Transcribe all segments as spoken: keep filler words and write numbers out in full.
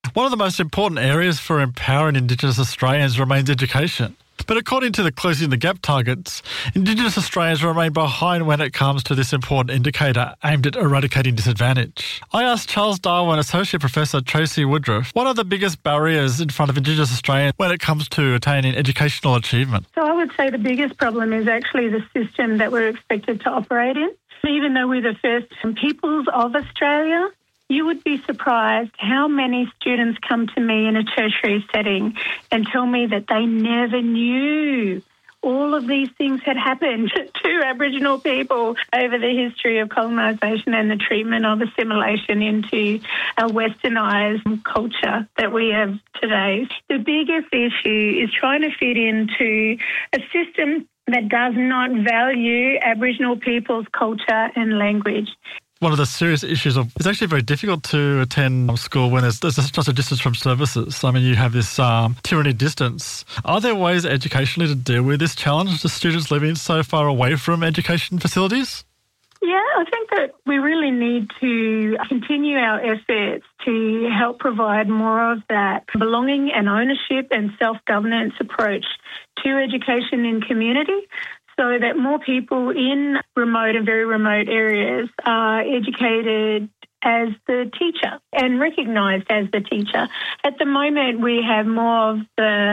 One of the most important areas for empowering Indigenous Australians remains education. But according to the Closing the Gap targets, Indigenous Australians remain behind when it comes to this important indicator aimed at eradicating disadvantage. I asked Charles Darwin Associate Professor Tracy Woodruff what are the biggest barriers in front of Indigenous Australians when it comes to attaining educational achievement. So I would say the biggest problem is actually the system that we're expected to operate in. Even though we're the first peoples of Australia, you would be surprised how many students come to me in a tertiary setting and tell me that they never knew all of these things had happened to Aboriginal people over the history of colonisation and the treatment of assimilation into a westernised culture that we have today. The biggest issue is trying to fit into a system that does not value Aboriginal people's culture and language. One of the serious issues of it's actually very difficult to attend school when there's, there's such a distance from services. I mean, you have this um, tyranny distance. Are there ways educationally to deal with this challenge to students living so far away from education facilities? Yeah, I think that we really need to continue our efforts to help provide more of that belonging and ownership and self-governance approach to education in community, so that more people in remote and very remote areas are educated as the teacher and recognised as the teacher. At the moment, we have more of the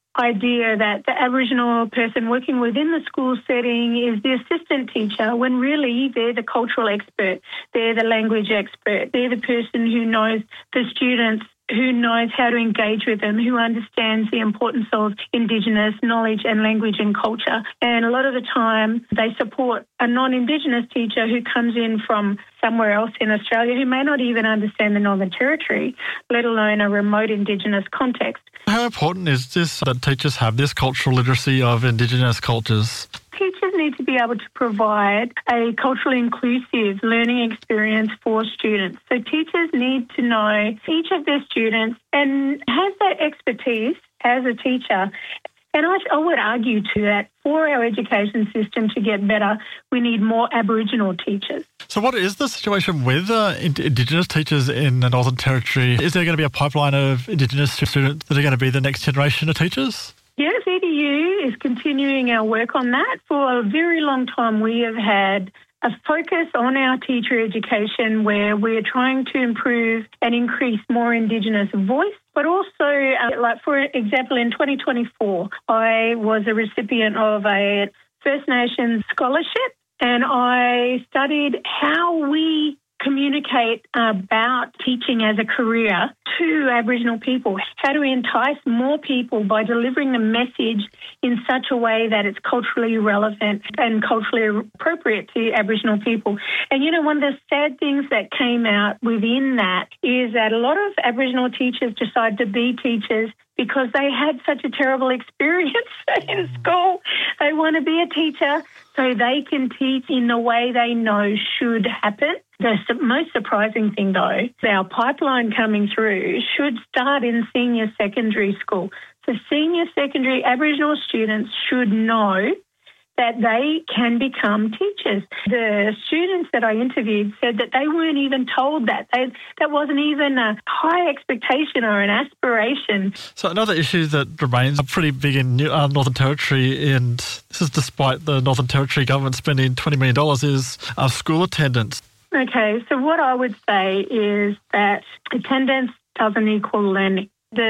idea that the Aboriginal person working within the school setting is the assistant teacher, when really they're the cultural expert, they're the language expert, they're the person who knows the students, who knows how to engage with them, who understands the importance of Indigenous knowledge and language and culture. And a lot of the time they support a non-Indigenous teacher who comes in from somewhere else in Australia who may not even understand the Northern Territory, let alone a remote Indigenous context. How important is this that teachers have this cultural literacy of Indigenous cultures? Teachers need to be able to provide a culturally inclusive learning experience for students. So teachers need to know each of their students and have that expertise as a teacher. And I, I would argue to that for our education system to get better, we need more Aboriginal teachers. So what is the situation with uh, Indigenous teachers in the Northern Territory? Is there going to be a pipeline of Indigenous students that are going to be the next generation of teachers? Yes, E D U is continuing our work on that. For a very long time, we have had a focus on our teacher education where we're trying to improve and increase more Indigenous voice, but also, uh, like for example, in twenty twenty-four, I was a recipient of a First Nations scholarship, and I studied how we communicate about teaching as a career to Aboriginal people. How do we entice more people by delivering the message in such a way that it's culturally relevant and culturally appropriate to Aboriginal people? And, you know, one of the sad things that came out within that is that a lot of Aboriginal teachers decide to be teachers because they had such a terrible experience in school. They want to be a teacher so they can teach in the way they know should happen. The most surprising thing, though, our pipeline coming through should start in senior secondary school. So senior secondary Aboriginal students should know that they can become teachers. The students that I interviewed said that they weren't even told that. They, that wasn't even a high expectation or an aspiration. So another issue that remains pretty big in New, uh, Northern Territory, and this is despite the Northern Territory government spending twenty million dollars, is uh, school attendance. Okay, so what I would say is that attendance doesn't equal learning.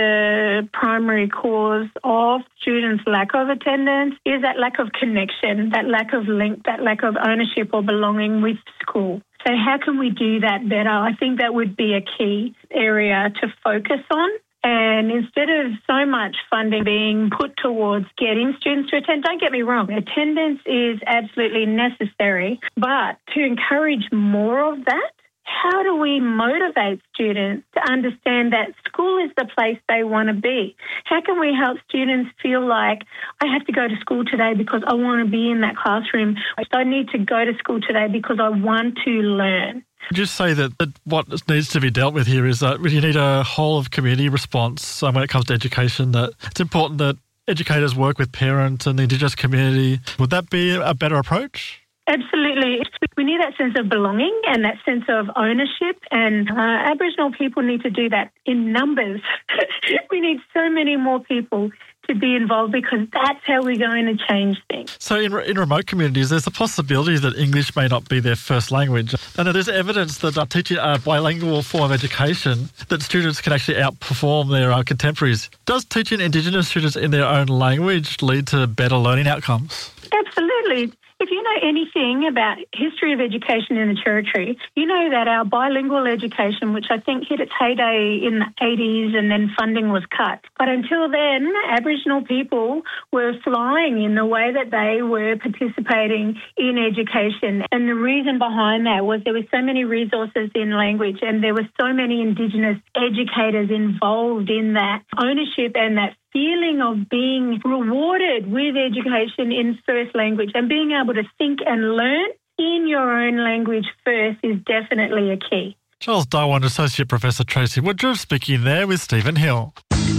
The primary cause of students' lack of attendance is that lack of connection, that lack of link, that lack of ownership or belonging with school. So how can we do that better? I think that would be a key area to focus on. And instead of so much funding being put towards getting students to attend, don't get me wrong, attendance is absolutely necessary, but to encourage more of that, how do we motivate students to understand that school is the place they want to be? How can we help students feel like, I have to go to school today because I want to be in that classroom. I need to go to school today because I want to learn. Would you say that, that what needs to be dealt with here is that you need a whole of community response um, when it comes to education, that it's important that educators work with parents and the Indigenous community? Would that be a better approach? Absolutely. We We need that sense of belonging and that sense of ownership, and uh, Aboriginal people need to do that in numbers. We need so many more people to be involved because that's how we're going to change things. So in, in remote communities, there's a possibility that English may not be their first language. And there's evidence that uh, teaching a bilingual form of education, that students can actually outperform their uh, contemporaries. Does teaching Indigenous students in their own language lead to better learning outcomes? Absolutely. If you know anything about history of education in the Territory, you know that our bilingual education, which I think hit its heyday in the eighties and then funding was cut. But until then, Aboriginal people were flying in the way that they were participating in education. And the reason behind that was there were so many resources in language and there were so many Indigenous educators involved in that ownership and that feeling of being rewarded with education in first language and being able to think and learn in your own language first is definitely a key. Charles Darwin Associate Professor Tracy Woodruff speaking there with Stephen Hill.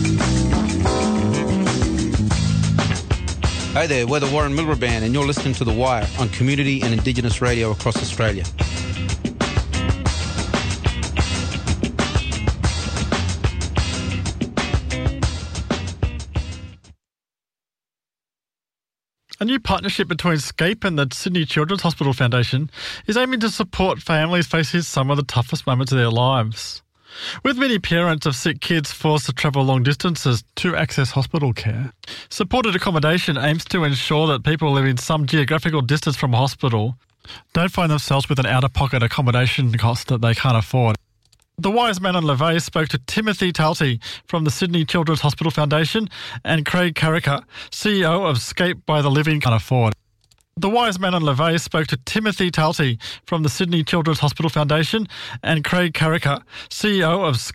Hey there, we're the Warren Miller Band and you're listening to The Wire on Community and Indigenous Radio across Australia. A new partnership between SCAPE and the Sydney Children's Hospital Foundation is aiming to support families facing some of the toughest moments of their lives. With many parents of sick kids forced to travel long distances to access hospital care, supported accommodation aims to ensure that people living some geographical distance from a hospital don't find themselves with an out-of-pocket accommodation cost that they can't afford. The Wise Man and Levay spoke to Timothy Talty from the Sydney Children's Hospital Foundation and Craig Carricker, C E O of SCAPE by the Living Can't Afford. The Wise Man and Levay spoke to Timothy Talty from the Sydney Children's Hospital Foundation and Craig Carricker, C E O of SCAPE